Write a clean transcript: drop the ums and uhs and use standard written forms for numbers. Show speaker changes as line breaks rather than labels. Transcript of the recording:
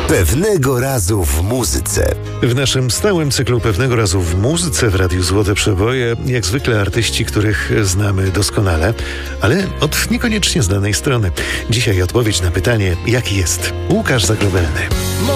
Pewnego razu w muzyce.
W naszym stałym cyklu Pewnego razu w muzyce w Radiu Złote Przeboje, jak zwykle artyści, których znamy doskonale, ale od niekoniecznie znanej strony. Dzisiaj odpowiedź na pytanie, jaki jest Łukasz Zagrobelny.